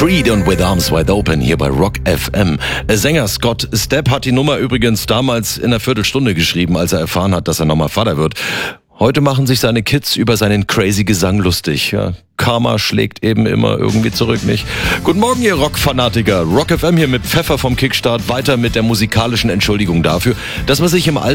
Creed und With Arms Wide Open hier bei Rock FM. Sänger Scott Stapp hat die Nummer übrigens damals in einer Viertelstunde geschrieben, als er erfahren hat, dass er nochmal Vater wird. Heute machen sich seine Kids über seinen crazy Gesang lustig. Ja, Karma schlägt eben immer irgendwie zurück, nicht? Guten Morgen, ihr Rockfanatiker. Rock FM hier mit Pfeffer vom Kickstart. Weiter mit der musikalischen Entschuldigung dafür, dass man sich im